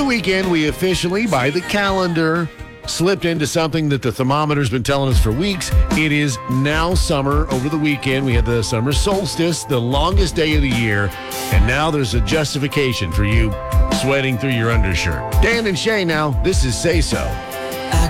weekend, we officially, by the calendar, slipped into something that the thermometer's been telling us for weeks. It is now summer. Over the weekend, we had the summer solstice, the longest day of the year, and now there's a justification for you sweating through your undershirt. Dan and Shay now, this is Say So.